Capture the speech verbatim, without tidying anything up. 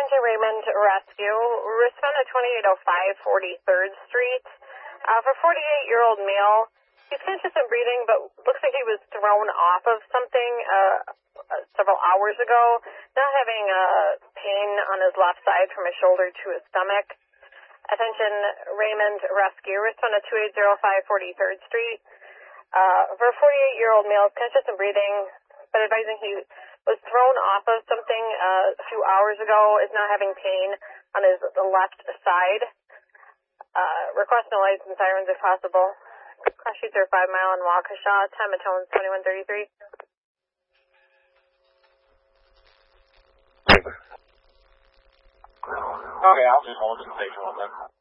Attention Raymond Rescue. Respond to twenty-eight oh five forty-third Street. Uh, for forty-eight-year-old male, he's conscious and breathing, but looks like he was thrown off of something uh, uh, several hours ago. Not having uh, pain on his left side from his shoulder to his stomach. Attention Raymond Rescue. Respond to twenty-eight oh five forty-third Street. Uh, for a forty-eight-year-old male, conscious and breathing, but advising he was thrown off of something uh, a few hours ago, is not having pain on his the left side. Uh, request no lights and sirens if possible. Crash sheets are five mile in Waukesha. Time of tone twenty-one thirty-three. Okay, I'll just hold the station with them.